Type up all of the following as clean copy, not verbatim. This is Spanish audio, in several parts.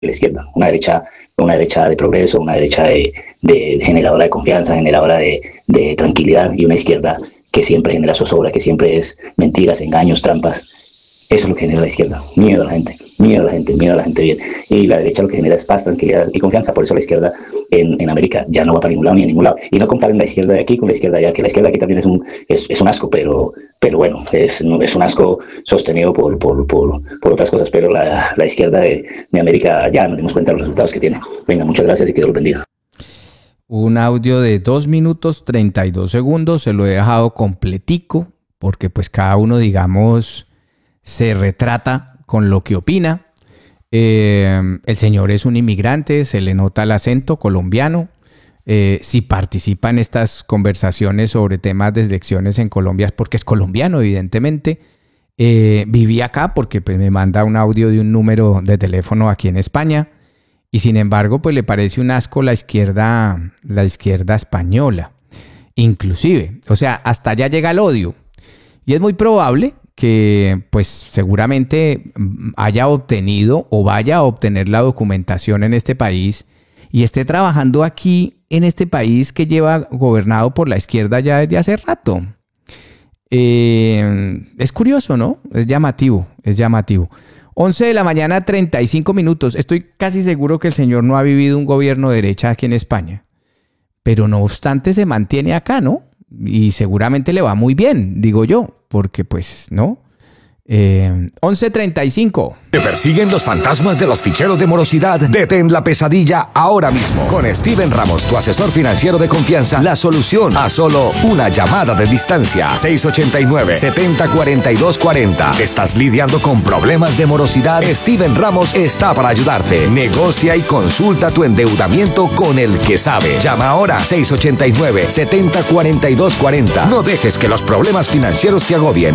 la izquierda, una derecha de progreso, una derecha de generadora de confianza, generadora de tranquilidad, y una izquierda que siempre genera zozobra, que siempre es mentiras, engaños, trampas. Eso es lo que genera la izquierda, miedo a la gente, miedo a la gente, miedo a la gente bien. Y la derecha lo que genera es paz, tranquilidad y confianza. Por eso la izquierda en América ya no va para ningún lado ni a ningún lado. Y no comparen la izquierda de aquí con la izquierda de allá, que la izquierda de aquí también es un asco, pero bueno, es un asco sostenido por otras cosas. Pero la izquierda de América ya nos dimos cuenta de los resultados que tiene. Venga, muchas gracias y que Dios los bendiga. Un audio de 2 minutos 32 segundos, se lo he dejado completico, porque pues cada uno, digamos, se retrata con lo que opina. El señor es un inmigrante, se le nota el acento colombiano. Si participa en estas conversaciones sobre temas de elecciones en Colombia es porque es colombiano, evidentemente. Viví acá porque pues, me manda un audio de un número de teléfono aquí en España. Y sin embargo, pues le parece un asco la izquierda española. Inclusive, o sea, hasta allá llega el odio. Y es muy probable que pues seguramente haya obtenido o vaya a obtener la documentación en este país y esté trabajando aquí en este país que lleva gobernado por la izquierda ya desde hace rato. Es curioso, ¿no? Es llamativo. 11 de la mañana, 35 minutos. Estoy casi seguro que el señor no ha vivido un gobierno de derecha aquí en España. Pero no obstante se mantiene acá, ¿no? Y seguramente le va muy bien, digo yo. Porque pues, ¿no? 11:35. ¿Te persiguen los fantasmas de los ficheros de morosidad? Detén la pesadilla ahora mismo. Con Steven Ramos, tu asesor financiero de confianza, la solución a solo una llamada de distancia. 689-704240. ¿Estás lidiando con problemas de morosidad? Steven Ramos está para ayudarte. Negocia y consulta tu endeudamiento con el que sabe. Llama ahora 689-704240. No dejes que los problemas financieros te agobien.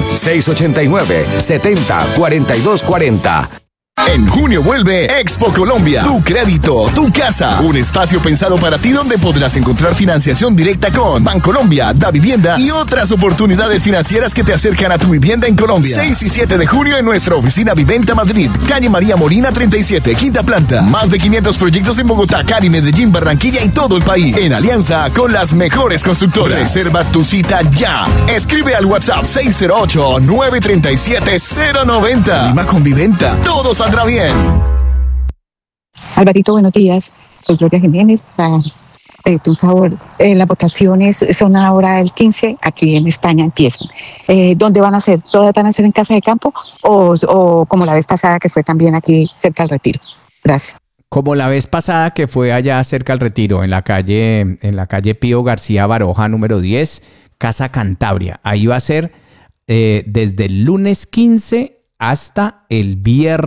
689-704240. En junio vuelve Expo Colombia, tu crédito, tu casa, un espacio pensado para ti donde podrás encontrar financiación directa con Bancolombia, Davivienda y otras oportunidades financieras que te acercan a tu vivienda en Colombia. 6 y 7 de junio en nuestra oficina Viventa Madrid, calle María Molina 37, quinta planta. Más de 500 proyectos en Bogotá, Cali, Medellín, Barranquilla y todo el país. En alianza con las mejores constructoras. Reserva tu cita ya. Escribe al WhatsApp 608-937-090. Lima con Viventa. Todos saldrá bien. Alvarito, buenos días. Soy Gloria Jiménez. Para pedirte un favor, las votaciones son ahora el 15, aquí en España empiezan. ¿Dónde van a ser? ¿Todas van a ser en Casa de Campo o como la vez pasada que fue también aquí cerca del Retiro? Gracias. Como la vez pasada que fue allá cerca del Retiro, en la calle Pío García Baroja, número 10, Casa Cantabria. Ahí va a ser desde el lunes 15 hasta el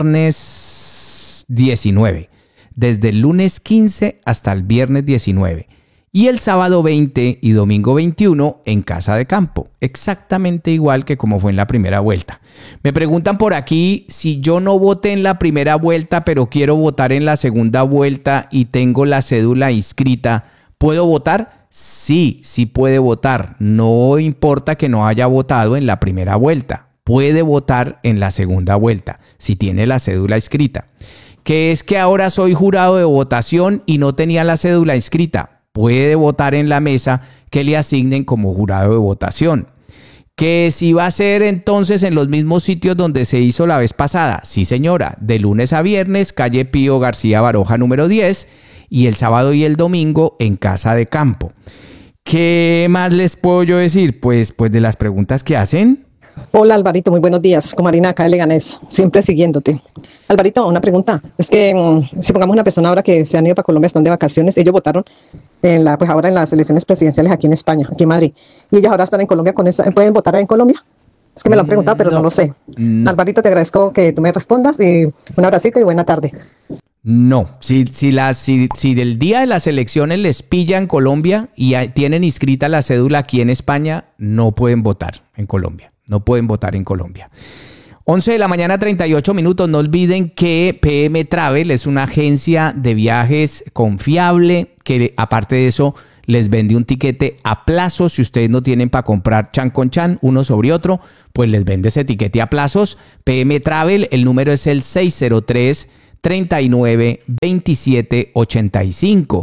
viernes 19. Desde el lunes 15 hasta el viernes 19. Y el sábado 20 y domingo 21 en Casa de Campo. Exactamente igual que como fue en la primera vuelta. Me preguntan por aquí si yo no voté en la primera vuelta, pero quiero votar en la segunda vuelta y tengo la cédula inscrita. ¿Puedo votar? Sí, sí puede votar. No importa que no haya votado en la primera vuelta. Puede votar en la segunda vuelta si tiene la cédula inscrita. ¿Qué es que ahora soy jurado de votación y no tenía la cédula inscrita? Puede votar en la mesa que le asignen como jurado de votación. ¿Que si va a ser entonces en los mismos sitios donde se hizo la vez pasada? Sí, señora, de lunes a viernes, calle Pío García Baroja número 10 y el sábado y el domingo en Casa de Campo. ¿Qué más les puedo yo decir? Pues de las preguntas que hacen. Hola Alvarito, muy buenos días. Con Marina acá de Leganés, siempre siguiéndote. Alvarito, una pregunta. Es que si pongamos una persona ahora que se han ido para Colombia, están de vacaciones, ellos votaron ahora en las elecciones presidenciales aquí en España, aquí en Madrid, y ellos ahora están en Colombia ¿pueden votar en Colombia? Es que me lo han preguntado, pero no lo sé. No. Alvarito, te agradezco que tú me respondas y un abracito y buena tarde. No, si el día de las elecciones les pilla en Colombia y tienen inscrita la cédula aquí en España, no pueden votar en Colombia. No pueden votar en Colombia. 11 de la mañana, 38 minutos. No olviden que PM Travel es una agencia de viajes confiable que aparte de eso les vende un tiquete a plazos. Si ustedes no tienen para comprar chan con chan, uno sobre otro, pues les vende ese tiquete a plazos. PM Travel, el número es el 603 603-39-2785.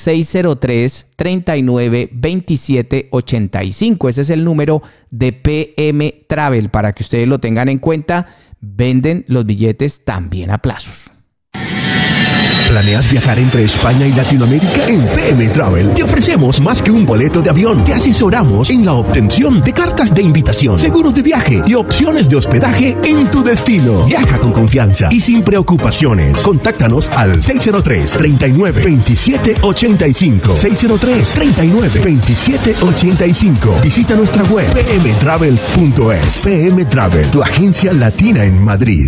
603-39-2785. Ese es el número de PM Travel para que ustedes lo tengan en cuenta. Venden los billetes también a plazos. ¿Planeas viajar entre España y Latinoamérica? En PM Travel te ofrecemos más que un boleto de avión. Te asesoramos en la obtención de cartas de invitación, seguros de viaje y opciones de hospedaje en tu destino. Viaja con confianza y sin preocupaciones. Contáctanos al 603-39-2785. 603-39-2785. Visita nuestra web pmtravel.es. PM Travel, tu agencia latina en Madrid.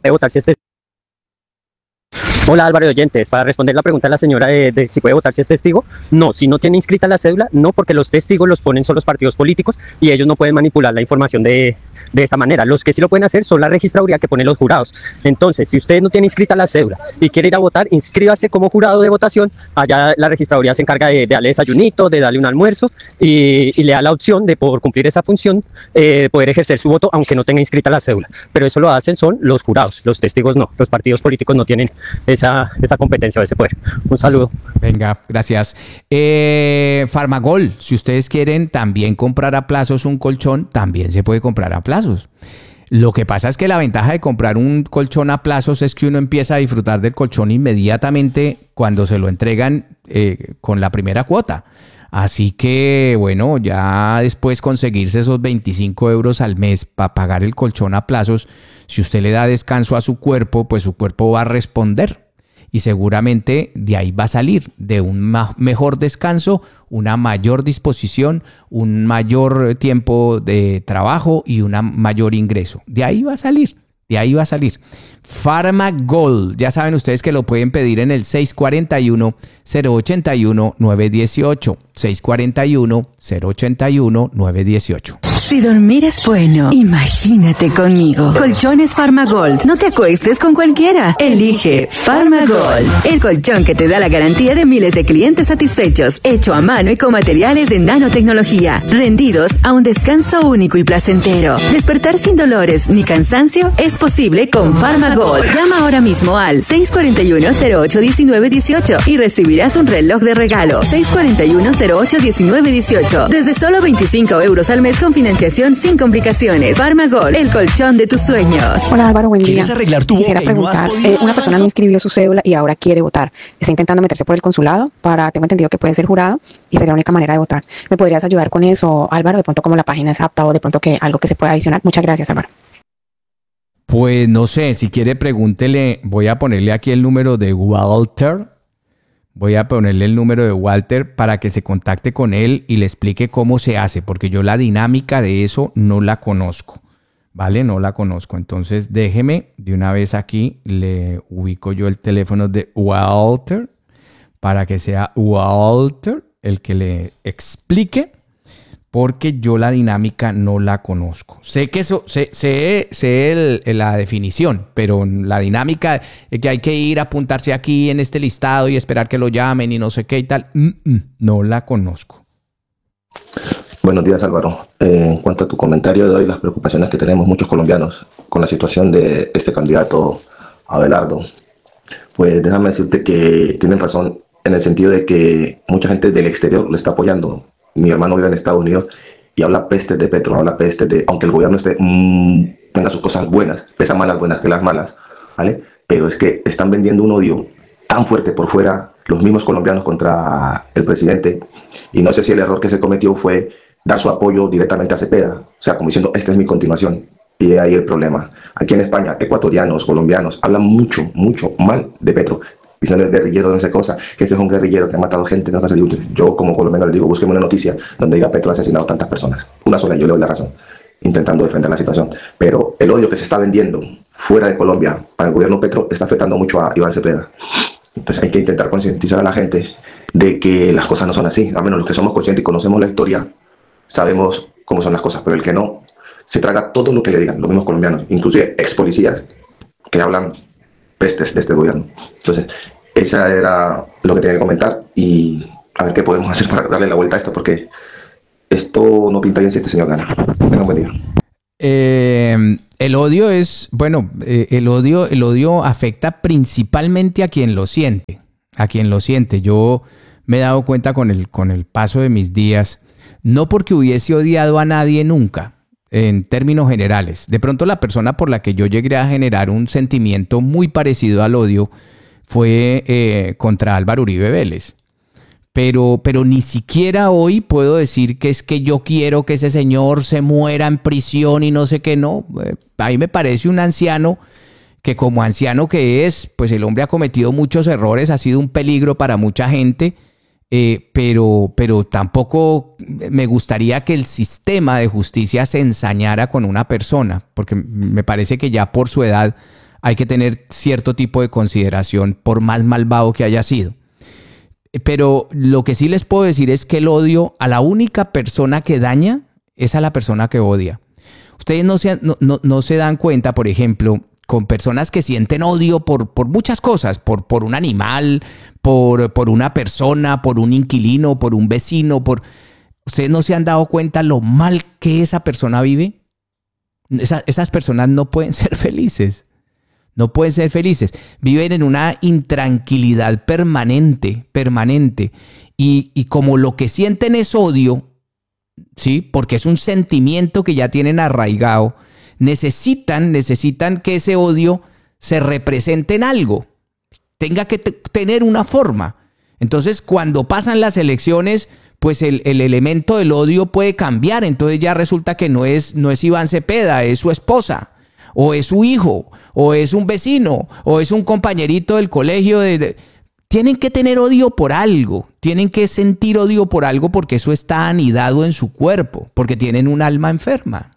Hola Álvaro de Oyentes, para responder la pregunta de la señora de si puede votar si es testigo, no, si no tiene inscrita la cédula, no, porque los testigos los ponen solo los partidos políticos y ellos no pueden manipular la información de esa manera. Los que sí lo pueden hacer son la registraduría que ponen los jurados. Entonces, si usted no tiene inscrita la cédula y quiere ir a votar, inscríbase como jurado de votación. Allá la registraduría se encarga de darle desayunito, de darle un almuerzo y le da la opción de, por cumplir esa función, poder ejercer su voto aunque no tenga inscrita la cédula. Pero eso lo hacen son los jurados, los testigos no. Los partidos políticos no tienen esa competencia o ese poder. Un saludo. Venga, gracias. Farmagol, si ustedes quieren también comprar a plazos un colchón, también se puede comprar a plazos. Lo que pasa es que la ventaja de comprar un colchón a plazos es que uno empieza a disfrutar del colchón inmediatamente cuando se lo entregan con la primera cuota. Así que, bueno, ya después conseguirse esos 25 euros al mes para pagar el colchón a plazos, si usted le da descanso a su cuerpo, pues su cuerpo va a responder. Y seguramente de ahí va a salir, de un mejor descanso, una mayor disposición, un mayor tiempo de trabajo y un mayor ingreso. De ahí va a salir, de ahí va a salir. Farmagol, ya saben ustedes que lo pueden pedir en el 641-081-918. 641-081-918. Si dormir es bueno, imagínate conmigo. Colchones Farmagold. No te acuestes con cualquiera. Elige Farmagold. El colchón que te da la garantía de miles de clientes satisfechos. Hecho a mano y con materiales de nanotecnología. Rendidos a un descanso único y placentero. Despertar sin dolores ni cansancio es posible con Farmagold. Llama ahora mismo al 641-08-1918 y recibirás un reloj de regalo. 641-08-1918. Desde solo 25 euros al mes con financiación sin complicaciones. Farmagol, el colchón de tus sueños. Hola Álvaro, buen día. ¿Quieres arreglar tu Quisiera boca y no has preguntar, podido? una persona no inscribió su cédula y ahora quiere votar. Está intentando meterse por el consulado tengo entendido que puede ser jurado y sería la única manera de votar. ¿Me podrías ayudar con eso, Álvaro? De pronto como la página es apta o de pronto que algo que se pueda adicionar. Muchas gracias, Álvaro. Pues no sé, si quiere pregúntele, voy a ponerle aquí el número de Walter. Voy a ponerle el número de Walter para que se contacte con él y le explique cómo se hace, porque yo la dinámica de eso no la conozco, ¿vale? No la conozco. Entonces déjeme, de una vez aquí le ubico yo el teléfono de Walter para que sea Walter el que le explique, porque yo la dinámica no la conozco. Sé que eso, sé la definición, pero la dinámica es que hay que ir a apuntarse aquí en este listado y esperar que lo llamen y no sé qué y tal, no la conozco. Buenos días, Álvaro. En cuanto a tu comentario de hoy, las preocupaciones que tenemos muchos colombianos con la situación de este candidato Abelardo, pues déjame decirte que tienen razón en el sentido de que mucha gente del exterior lo está apoyando. Mi hermano vive en Estados Unidos y habla pestes de Petro, habla pestes de, aunque el gobierno tenga sus cosas buenas, pesan más las buenas que las malas, ¿vale? Pero es que están vendiendo un odio tan fuerte por fuera los mismos colombianos contra el presidente, y no sé si el error que se cometió fue dar su apoyo directamente a Cepeda, o sea, como diciendo, esta es mi continuación, y de ahí el problema. Aquí en España, ecuatorianos, colombianos, hablan mucho mal de Petro, dicen el guerrillero, no sé cosa, que ese es un guerrillero que ha matado gente, no sé. Yo como colombiano le digo, búsqueme una noticia donde diga Petro ha asesinado a tantas personas, una sola, y yo le doy la razón, intentando defender la situación, pero el odio que se está vendiendo fuera de Colombia para el gobierno Petro está afectando mucho a Iván Cepeda. Entonces hay que intentar concientizar a la gente de que las cosas no son así. Al menos los que somos conscientes y conocemos la historia, sabemos cómo son las cosas, pero el que no, se traga todo lo que le digan los mismos colombianos, inclusive ex policías que hablan pestes de este gobierno. Entonces, esa era lo que tenía que comentar y a ver qué podemos hacer para darle la vuelta a esto, porque esto no pinta bien si este señor gana. Tengan buen día. El odio es, bueno, el odio afecta principalmente a quien lo siente, Yo me he dado cuenta con el paso de mis días, no porque hubiese odiado a nadie nunca, en términos generales. De pronto la persona por la que yo llegué a generar un sentimiento muy parecido al odio fue contra Álvaro Uribe Vélez. Pero ni siquiera hoy puedo decir que es que yo quiero que ese señor se muera en prisión y no sé qué, no. A mí me parece un anciano que, como anciano que es, pues el hombre ha cometido muchos errores, ha sido un peligro para mucha gente, pero tampoco me gustaría que el sistema de justicia se ensañara con una persona, porque me parece que ya por su edad hay que tener cierto tipo de consideración por más malvado que haya sido. Pero lo que sí les puedo decir es que el odio a la única persona que daña es a la persona que odia. Ustedes no se dan cuenta, por ejemplo, con personas que sienten odio por muchas cosas, por un animal, por una persona, por un inquilino, por un vecino. ¿Ustedes no se han dado cuenta lo mal que esa persona vive? Esas personas no pueden ser felices. No pueden ser felices. Viven en una intranquilidad permanente. Y como lo que sienten es odio, ¿sí? Porque es un sentimiento que ya tienen arraigado, necesitan que ese odio se represente en algo. Tenga que tener una forma. Entonces, cuando pasan las elecciones, pues el elemento del odio puede cambiar. Entonces ya resulta que no es Iván Cepeda, es su esposa, o es su hijo, o es un vecino, o es un compañerito del colegio. Tienen que tener odio por algo, tienen que sentir odio por algo porque eso está anidado en su cuerpo, porque tienen un alma enferma.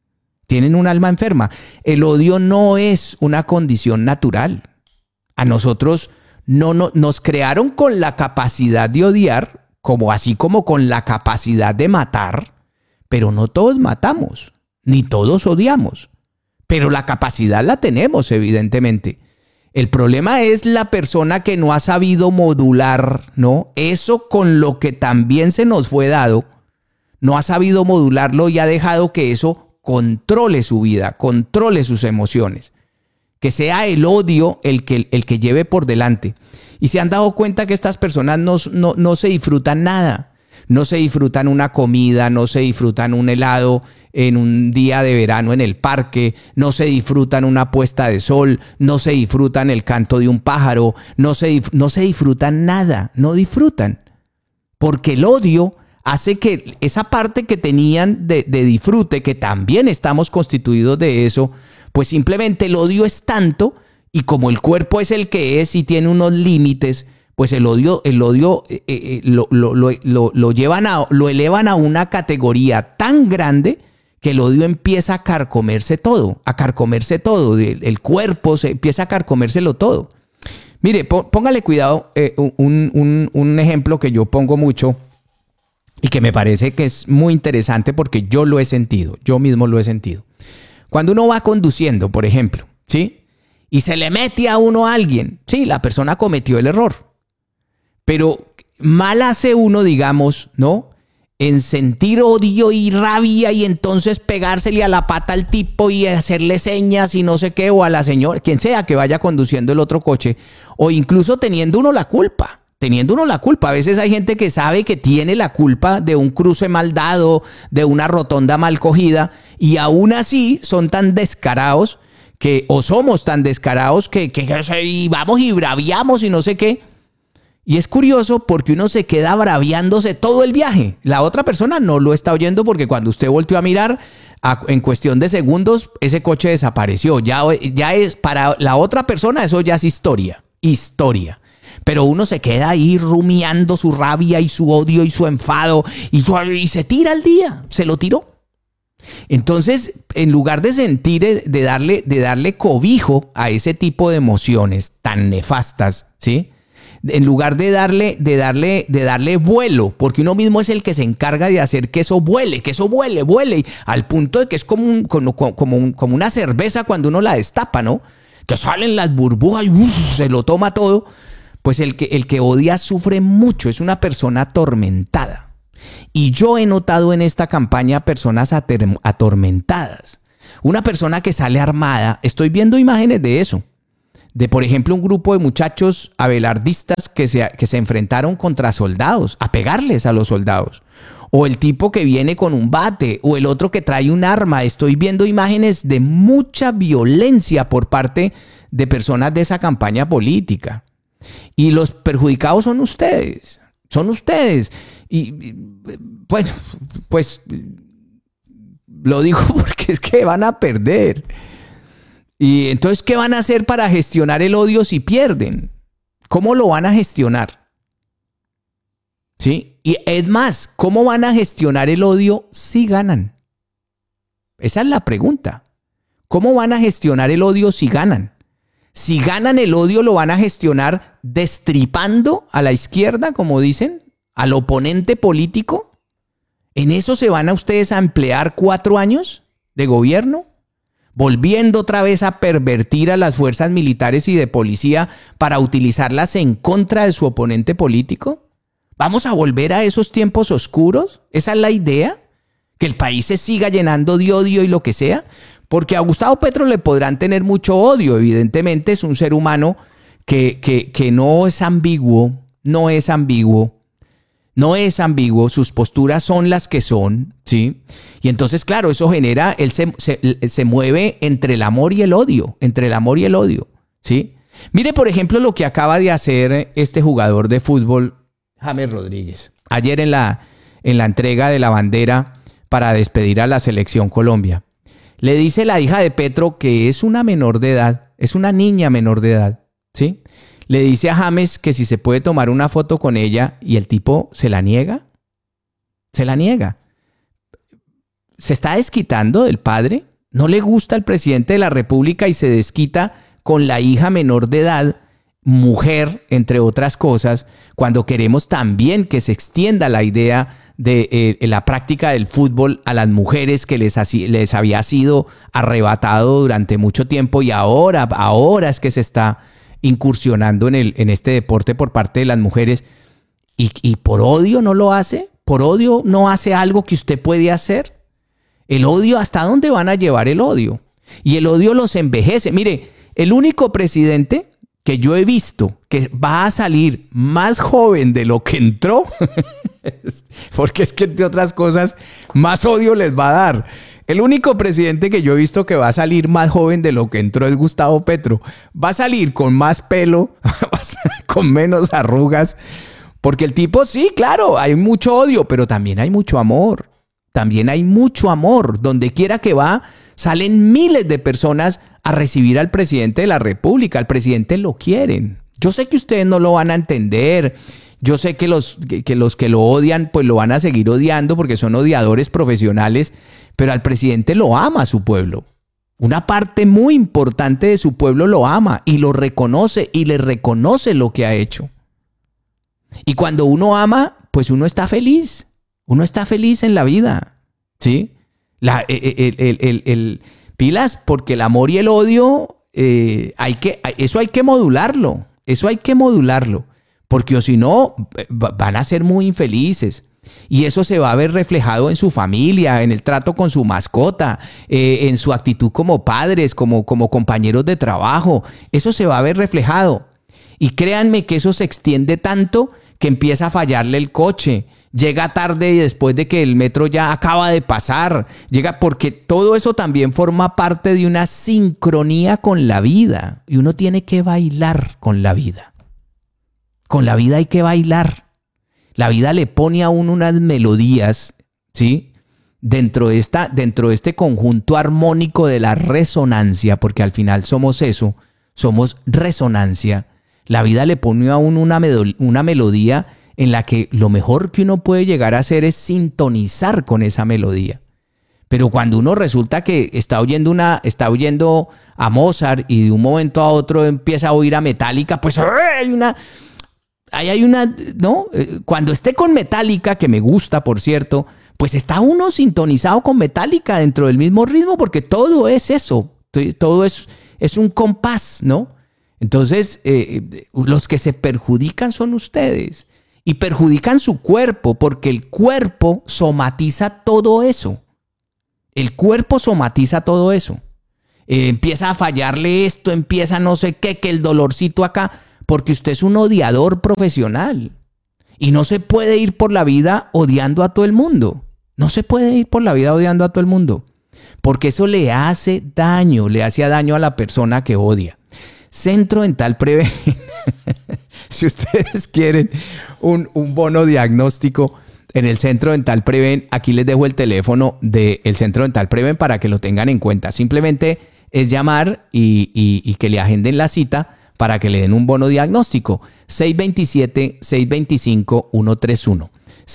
El odio no es una condición natural. A nosotros nos crearon con la capacidad de odiar, así como con la capacidad de matar, pero no todos matamos, ni todos odiamos. Pero la capacidad la tenemos, evidentemente. El problema es la persona que no ha sabido modular, ¿no? Eso con lo que también se nos fue dado, no ha sabido modularlo y ha dejado que eso controle su vida, controle sus emociones. Que sea el odio el que lleve por delante. Y se han dado cuenta que estas personas no se disfrutan nada. No se disfrutan una comida, no se disfrutan un helado en un día de verano en el parque, no se disfrutan una puesta de sol, no se disfrutan el canto de un pájaro, no se disfrutan nada, no disfrutan. Porque el odio hace que esa parte que tenían de disfrute, que también estamos constituidos de eso, pues simplemente el odio es tanto, y como el cuerpo es el que es y tiene unos límites, pues el odio lo elevan a una categoría tan grande que el odio empieza a carcomerse todo, el cuerpo empieza a carcomérselo todo. Mire, póngale cuidado, un ejemplo que yo pongo mucho y que me parece que es muy interesante porque yo mismo lo he sentido. Cuando uno va conduciendo, por ejemplo, ¿sí? Y se le mete a uno a alguien, sí, la persona cometió el error. Pero mal hace uno, digamos, ¿no? En sentir odio y rabia y entonces pegársele a la pata al tipo y hacerle señas y no sé qué, o a la señora, quien sea que vaya conduciendo el otro coche, o incluso teniendo uno la culpa. A veces hay gente que sabe que tiene la culpa de un cruce mal dado, de una rotonda mal cogida, y aún así son tan descarados somos tan descarados que vamos y braviamos y no sé qué. Y es curioso porque uno se queda braviándose todo el viaje. La otra persona no lo está oyendo porque cuando usted volteó a mirar, en cuestión de segundos, ese coche desapareció. Ya es para la otra persona, eso ya es historia. Pero uno se queda ahí rumiando su rabia y su odio y su enfado y se tira al día, se lo tiró. Entonces, en lugar de sentir, de darle cobijo a ese tipo de emociones tan nefastas, ¿sí? En lugar de darle vuelo, porque uno mismo es el que se encarga de hacer que eso vuele, al punto de que es como una cerveza cuando uno la destapa, ¿no? Que salen las burbujas y se lo toma todo. Pues el que odia sufre mucho, es una persona atormentada. Y yo he notado en esta campaña personas atormentadas, Una persona que sale armada, estoy viendo imágenes de eso. De, por ejemplo, un grupo de muchachos abelardistas que se enfrentaron contra soldados, a pegarles a los soldados. O el tipo que viene con un bate, o el otro que trae un arma. Estoy viendo imágenes de mucha violencia por parte de personas de esa campaña política. Y los perjudicados son ustedes. Son ustedes. Y bueno, pues lo digo porque es que van a perder. Y entonces, ¿qué van a hacer para gestionar el odio si pierden? ¿Cómo lo van a gestionar? ¿Sí? Y es más, ¿cómo van a gestionar el odio si ganan? Esa es la pregunta. ¿Cómo van a gestionar el odio si ganan? Si ganan el odio, ¿lo van a gestionar destripando a la izquierda, como dicen? ¿Al oponente político? ¿En eso se van a ustedes a emplear 4 años de gobierno? Volviendo otra vez a pervertir a las fuerzas militares y de policía para utilizarlas en contra de su oponente político. ¿Vamos a volver a esos tiempos oscuros? ¿Esa es la idea? ¿Que el país se siga llenando de odio y lo que sea? Porque a Gustavo Petro le podrán tener mucho odio. Evidentemente es un ser humano que no es ambiguo, no es ambiguo. No es ambiguo, sus posturas son las que son, ¿sí? Y entonces, claro, eso genera, él se mueve entre el amor y el odio, ¿sí? Mire, por ejemplo, lo que acaba de hacer este jugador de fútbol, James Rodríguez, ayer en la entrega de la bandera para despedir a la selección Colombia. Le dice la hija de Petro que es una menor de edad, es una niña menor de edad, ¿sí? Le dice a James que si se puede tomar una foto con ella y el tipo se la niega. Se la niega. ¿Se está desquitando del padre? ¿No le gusta al presidente de la República y se desquita con la hija menor de edad, mujer, entre otras cosas, cuando queremos también que se extienda la idea de la práctica del fútbol a las mujeres que les había sido arrebatado durante mucho tiempo y ahora es que se está incursionando en este deporte por parte de las mujeres y por odio no lo hace? ¿Por odio no hace algo que usted puede hacer? El odio, ¿hasta dónde van a llevar el odio? Y el odio los envejece. Mire, el único presidente que yo he visto que va a salir más joven de lo que entró, porque es que entre otras cosas, más odio les va a dar. El único presidente que yo he visto que va a salir más joven de lo que entró es Gustavo Petro. Va a salir con más pelo, con menos arrugas, porque el tipo, sí, claro, hay mucho odio, pero también hay mucho amor. También hay mucho amor. Donde quiera que va, salen miles de personas a recibir al presidente de la República. Al presidente lo quieren. Yo sé que ustedes no lo van a entender. Yo sé que los que lo odian, pues lo van a seguir odiando porque son odiadores profesionales. Pero al presidente lo ama su pueblo. Una parte muy importante de su pueblo lo ama y lo reconoce y le reconoce lo que ha hecho. Y cuando uno ama, pues uno está feliz. Uno está feliz en la vida, ¿sí? Pilas, porque el amor y el odio, eso hay que modularlo. Eso hay que modularlo. Porque o si no, van a ser muy infelices. Y eso se va a ver reflejado en su familia, en el trato con su mascota, en su actitud como padres, como compañeros de trabajo. Eso se va a ver reflejado. Y créanme que eso se extiende tanto que empieza a fallarle el coche. Llega tarde y después de que el metro ya acaba de pasar. Llega porque todo eso también forma parte de una sincronía con la vida. Y uno tiene que bailar con la vida. Con la vida hay que bailar. La vida le pone a uno unas melodías, ¿sí? Dentro de este conjunto armónico de la resonancia, porque al final somos eso, somos resonancia. La vida le pone a uno una melodía en la que lo mejor que uno puede llegar a hacer es sintonizar con esa melodía. Pero cuando uno resulta que está oyendo a Mozart y de un momento a otro empieza a oír a Metallica, pues hay una, ¿no? Cuando esté con Metallica, que me gusta, por cierto, pues está uno sintonizado con Metallica dentro del mismo ritmo, porque todo es eso, todo es un compás, ¿no? Entonces, los que se perjudican son ustedes y perjudican su cuerpo, porque el cuerpo somatiza todo eso. El cuerpo somatiza todo eso. Empieza a fallarle esto, empieza no sé qué, que el dolorcito acá, porque usted es un odiador profesional. Y no se puede ir por la vida odiando a todo el mundo. No se puede ir por la vida odiando a todo el mundo. Porque eso le hace daño a la persona que odia. Centro Dental Preven. Si ustedes quieren un bono diagnóstico en el Centro Dental Preven, aquí les dejo el teléfono del Centro Dental Preven para que lo tengan en cuenta. Simplemente es llamar y que le agenden la cita para que le den un bono diagnóstico. 627-625-131.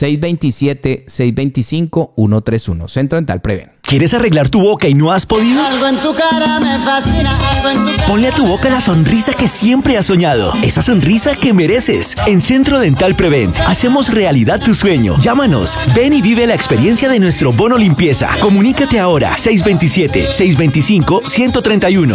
627-625-131. Centro Dental Preven. ¿Quieres arreglar tu boca y no has podido? Algo en tu cara me fascina, algo en tu cara. Ponle a tu boca la sonrisa que siempre has soñado. Esa sonrisa que mereces. En Centro Dental Prevent hacemos realidad tu sueño. Llámanos. Ven y vive la experiencia de nuestro bono limpieza. Comunícate ahora. 627-625-131.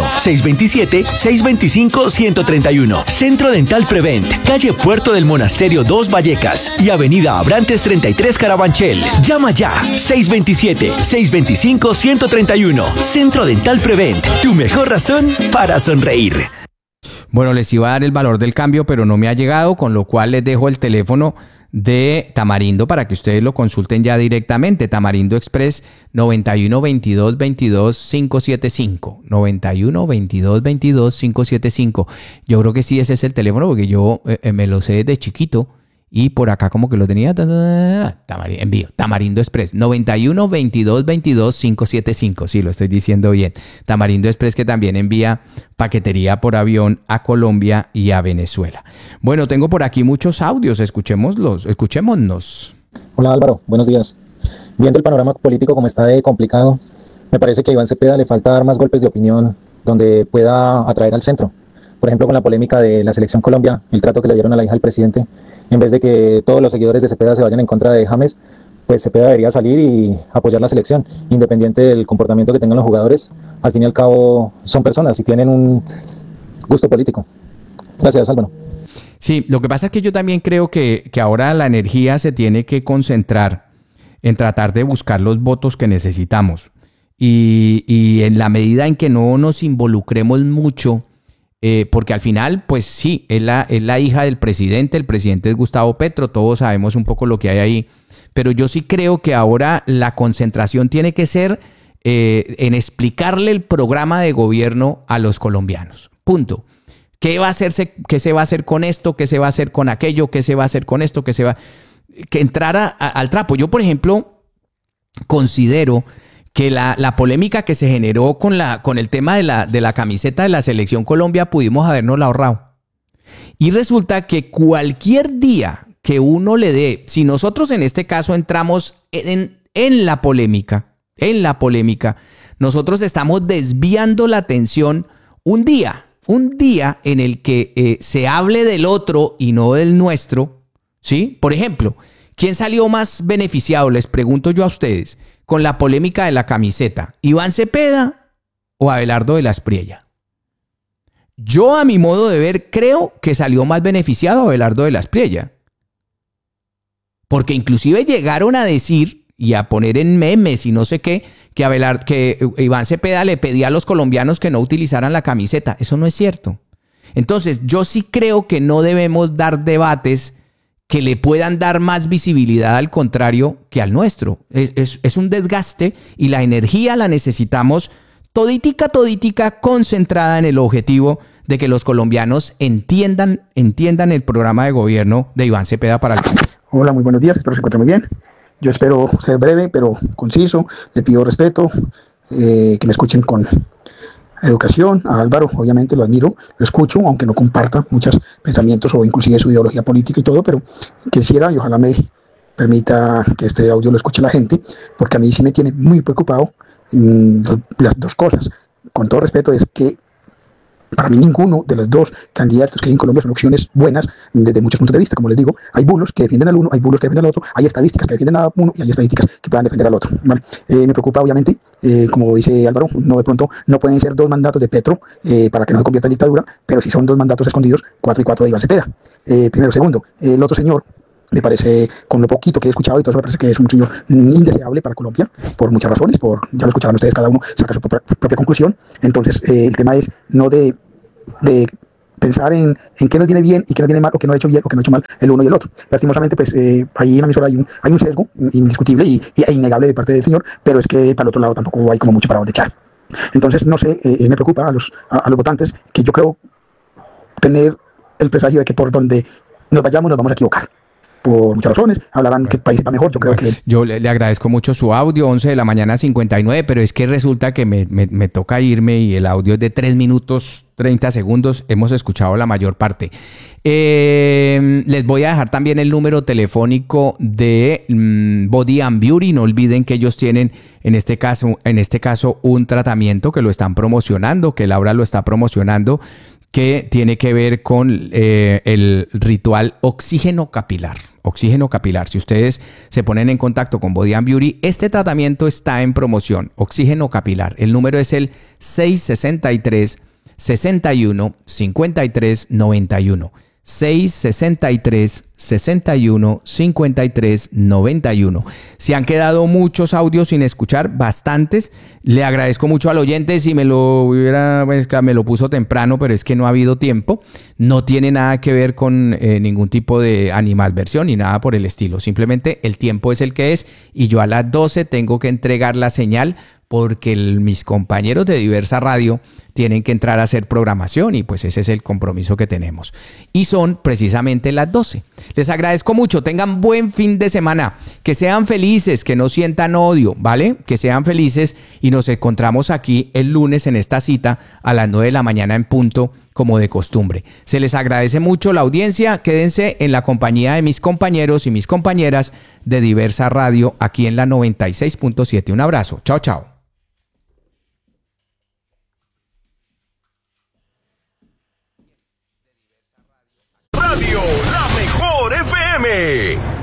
627-625-131. Centro Dental Prevent. Calle Puerto del Monasterio 2 Vallecas y Avenida Abrantes 33 Carabanchel. Llama ya. 627-625-131. Centro Dental Prevent, tu mejor razón para sonreír. Bueno, les iba a dar el valor del cambio, pero no me ha llegado, con lo cual les dejo el teléfono de Tamarindo para que ustedes lo consulten ya directamente. Tamarindo Express 91 22 22 575. 91 22 22 575. Yo creo que sí, ese es el teléfono porque yo me lo sé desde chiquito. Y por acá como que lo tenía, envío, Tamarindo Express, 91 22 22 575, sí, lo estoy diciendo bien. Tamarindo Express, que también envía paquetería por avión a Colombia y a Venezuela. Bueno, tengo por aquí muchos audios, escuchémonos. Hola Álvaro, buenos días. Viendo el panorama político como está de complicado, me parece que a Iván Cepeda le falta dar más golpes de opinión donde pueda atraer al centro. Por ejemplo, con la polémica de la Selección Colombia, el trato que le dieron a la hija del presidente, en vez de que todos los seguidores de Cepeda se vayan en contra de James, pues Cepeda debería salir y apoyar la selección, independiente del comportamiento que tengan los jugadores. Al fin y al cabo son personas y tienen un gusto político. Gracias, Álvaro. Sí, lo que pasa es que yo también creo que ahora la energía se tiene que concentrar en tratar de buscar los votos que necesitamos. Y en la medida en que no nos involucremos mucho, porque al final, pues sí, es la hija del presidente, el presidente es Gustavo Petro, todos sabemos un poco lo que hay ahí, pero yo sí creo que ahora la concentración tiene que ser en explicarle el programa de gobierno a los colombianos, punto. ¿Qué va a hacerse? ¿Qué se va a hacer con esto? ¿Qué se va a hacer con aquello? ¿Qué se va a hacer con esto? Que entrara al trapo. Yo, por ejemplo, considero que la polémica que se generó con el tema de la camiseta de la Selección Colombia pudimos habernos la ahorrado. Y resulta que cualquier día que uno le dé, si nosotros en este caso entramos en la polémica, nosotros estamos desviando la atención un día en el que se hable del otro y no del nuestro, ¿sí? Por ejemplo, ¿quién salió más beneficiado? Les pregunto yo a ustedes. Con la polémica de la camiseta, ¿Iván Cepeda o Abelardo de la Espriella? Yo, a mi modo de ver, creo que salió más beneficiado Abelardo de la Espriella. Porque inclusive llegaron a decir y a poner en memes y no sé qué, que Iván Cepeda le pedía a los colombianos que no utilizaran la camiseta. Eso no es cierto. Entonces, yo sí creo que no debemos dar debates que le puedan dar más visibilidad al contrario que al nuestro. Es un desgaste y la energía la necesitamos toditica, concentrada en el objetivo de que los colombianos entiendan el programa de gobierno de Iván Cepeda para el país. Hola, muy buenos días, espero se encuentren muy bien. Yo espero ser breve, pero conciso. Le pido respeto, que me escuchen con educación. A Álvaro, obviamente lo admiro, lo escucho, aunque no comparta muchos pensamientos o inclusive su ideología política y todo, pero quisiera y ojalá me permita que este audio lo escuche la gente, porque a mí sí me tiene muy preocupado las dos cosas. Con todo respeto, es que para mí ninguno de los dos candidatos que hay en Colombia son opciones buenas desde muchos puntos de vista. Como les digo, hay bulos que defienden al uno, hay bulos que defienden al otro, hay estadísticas que defienden a uno y hay estadísticas que puedan defender al otro, ¿vale? Me preocupa obviamente, como dice Álvaro, de pronto no pueden ser 2 mandatos de Petro para que no se convierta en dictadura, pero sí son 2 mandatos escondidos, 4 y 4 de Iván Cepeda. Primero. Segundo, el otro señor Me parece, con lo poquito que he escuchado y todo eso, me parece que es un señor indeseable para Colombia, por muchas razones, ya lo escucharán ustedes, cada uno saca su propia conclusión. Entonces, el tema es no de pensar en qué nos viene bien y qué nos viene mal, o qué no ha hecho bien o qué no ha hecho mal el uno y el otro. Lastimosamente, pues ahí en la emisora hay un sesgo indiscutible e innegable de parte del señor, pero es que para el otro lado tampoco hay como mucho para donde echar. Entonces, no sé, me preocupa a los votantes, que yo creo tener el presagio de que por donde nos vayamos nos vamos a equivocar. Por muchas razones, hablarán que el país va mejor, yo creo que... Yo le agradezco mucho su audio, 11 de la mañana 59, pero es que resulta que me toca irme y el audio es de 3 minutos 30 segundos, hemos escuchado la mayor parte. Les voy a dejar también el número telefónico de Body and Beauty, no olviden que ellos tienen en este caso un tratamiento que lo están promocionando, que Laura lo está promocionando, que tiene que ver con el ritual oxígeno capilar. Oxígeno capilar. Si ustedes se ponen en contacto con Body and Beauty, este tratamiento está en promoción. Oxígeno capilar. El número es el 663 61 53 91. 663 61 53 91. Se han quedado muchos audios sin escuchar, bastantes. Le agradezco mucho al oyente. Si me lo puso temprano, pero es que no ha habido tiempo. No tiene nada que ver con ningún tipo de animadversión ni nada por el estilo. Simplemente el tiempo es el que es y yo a las 12 tengo que entregar la señal, porque mis compañeros de Diversa Radio tienen que entrar a hacer programación y pues ese es el compromiso que tenemos. Y son precisamente las 12. Les agradezco mucho, tengan buen fin de semana, que sean felices, que no sientan odio, ¿vale? Que sean felices y nos encontramos aquí el lunes en esta cita a las 9 de la mañana en punto, como de costumbre. Se les agradece mucho la audiencia, quédense en la compañía de mis compañeros y mis compañeras de Diversa Radio aquí en la 96.7. Un abrazo, chao, chao. Radio, la mejor FM.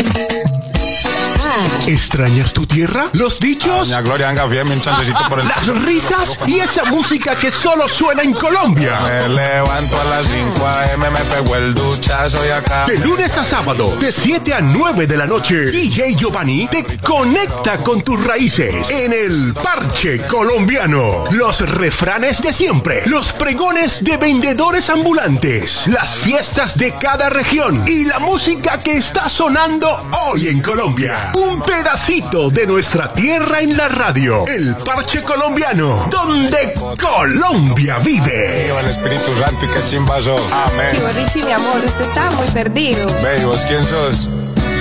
¿Extrañas tu tierra? ¿Los dichos? Doña Gloria, venga, fíjame un chancecito por el... Las risas y esa música que solo suena en Colombia. Me levanto a las 5 a.m, me pego el duchazo y acá. De lunes a sábado, de 7 a 9 de la noche, DJ Giovanni te conecta con tus raíces en el Parche Colombiano. Los refranes de siempre, los pregones de vendedores ambulantes, las fiestas de cada región y la música que está sonando hoy en Colombia. Un pedacito de nuestra tierra en la radio. El Parche Colombiano, donde Colombia vive. Viva el Espíritu Santo y que chimbazo. Amén. Tío Richie, mi amor, usted está muy perdido. Ve, ¿y vos quién sos?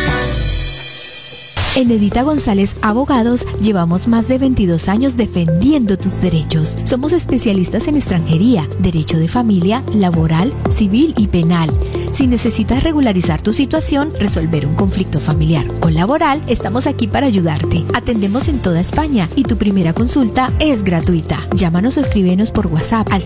En Edita González Abogados llevamos más de 22 años defendiendo tus derechos. Somos especialistas en extranjería, derecho de familia, laboral, civil y penal. Si necesitas regularizar tu situación, resolver un conflicto familiar o laboral, estamos aquí para ayudarte. Atendemos en toda España y tu primera consulta es gratuita. Llámanos o escríbenos por WhatsApp al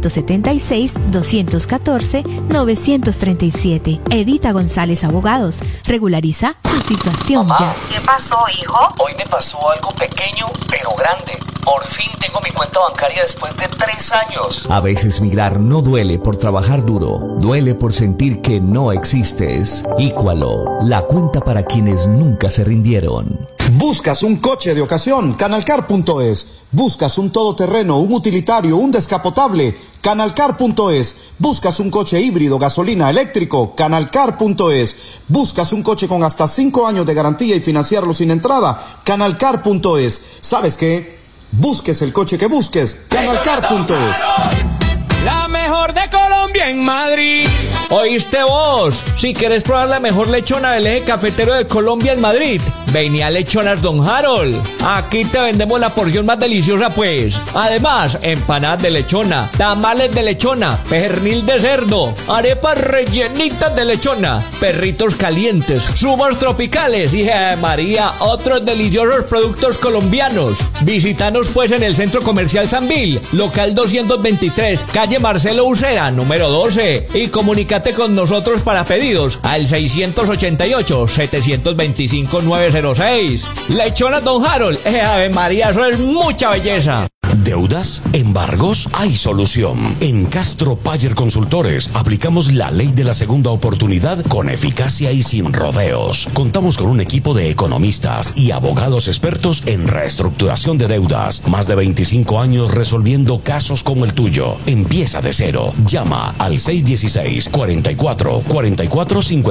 676-214-937. Edita González Abogados. Regulariza tu situación. Mamá, ya. ¿Qué pasó, hijo? Hoy me pasó algo pequeño, pero grande. Por fin tengo mi cuenta bancaria después de 3 años. A veces migrar no duele por trabajar duro, duele por sentir que no existes. Íqualo, la cuenta para quienes nunca se rindieron. Buscas un coche de ocasión, Canalcar.es. Buscas un todoterreno, un utilitario, un descapotable, Canalcar.es. Buscas un coche híbrido, gasolina, eléctrico, Canalcar.es. Buscas un coche con hasta 5 años de garantía y financiarlo sin entrada, Canalcar.es. ¿Sabes qué? Busques el coche que busques, Canalcar.es. La mejor de Colombia en Madrid. ¿Oíste vos? Si querés probar la mejor lechona del eje cafetero de Colombia en Madrid, vení a Lechonas Don Harold. Aquí te vendemos la porción más deliciosa, pues. Además, empanadas de lechona, tamales de lechona, pernil de cerdo, arepas rellenitas de lechona, perritos calientes, zumos tropicales y, María, otros deliciosos productos colombianos. Visítanos, pues, en el Centro Comercial Sambil, local 223, calle Marcelo Ucera, número 12. Y comunícate con nosotros para pedidos al 688-725-906. Lechonas Don Harold, Ave María, eso es mucha belleza. ¿Deudas? ¿Embargos? Hay solución. En Castro Payer Consultores aplicamos la ley de la segunda oportunidad con eficacia y sin rodeos. Contamos con un equipo de economistas y abogados expertos en reestructuración de deudas. Más de 25 años resolviendo casos como el tuyo. Empieza de cero. Llama al 616 44 44 50.